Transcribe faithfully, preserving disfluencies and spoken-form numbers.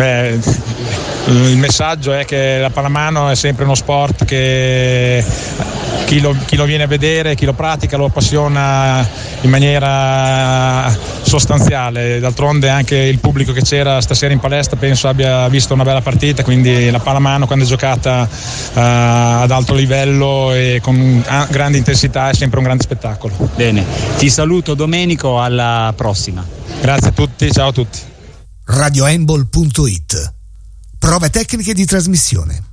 Beh, il messaggio è che la pallamano è sempre uno sport che chi lo, chi lo viene a vedere, chi lo pratica lo appassiona in maniera sostanziale. D'altronde anche il pubblico che c'era stasera in palestra penso abbia visto una bella partita, quindi la pallamano quando è giocata uh, ad alto livello e con grande intensità è sempre un grande spettacolo. Bene, ti saluto Domenico, alla prossima. Grazie a tutti, ciao a tutti. radio handball punto it. Prove tecniche di trasmissione.